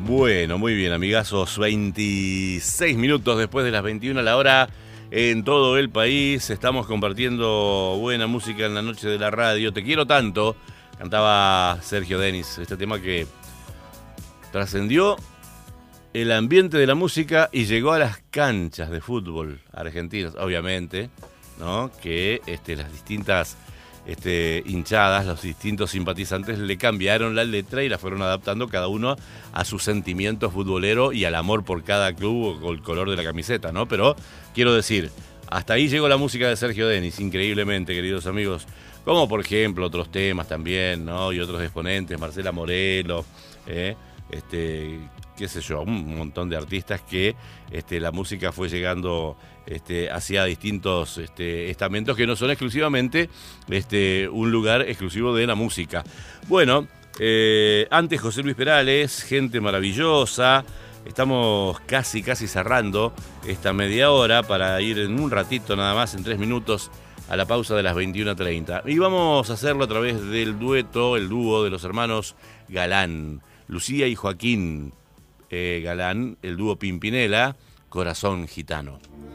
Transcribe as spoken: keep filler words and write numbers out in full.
Bueno, muy bien, amigazos. veintiséis minutos después de las veintiuna la hora en todo el país. Estamos compartiendo buena música en la noche de la radio. Te quiero tanto, cantaba Sergio Denis. Este tema que trascendió el ambiente de la música y llegó a las canchas de fútbol argentinas, obviamente, ¿no? Que este, las distintas este, hinchadas, los distintos simpatizantes le cambiaron la letra y la fueron adaptando cada uno a su sentimiento futbolero y al amor por cada club o el color de la camiseta, ¿no? Pero quiero decir, hasta ahí llegó la música de Sergio Denis, increíblemente, queridos amigos. Como por ejemplo otros temas también, ¿no? Y otros exponentes, Marcela Morelo, ¿eh? Este, qué sé yo, un montón de artistas que este, la música fue llegando este, hacia distintos este, estamentos que no son exclusivamente este, un lugar exclusivo de la música. Bueno, eh, antes José Luis Perales, gente maravillosa. Estamos casi, casi cerrando esta media hora para ir en un ratito nada más, en tres minutos, a la pausa de las veintiuna treinta. Y vamos a hacerlo a través del dueto, el dúo de los hermanos Galán. Lucía y Joaquín eh, Galán, el dúo Pimpinela, Corazón Gitano.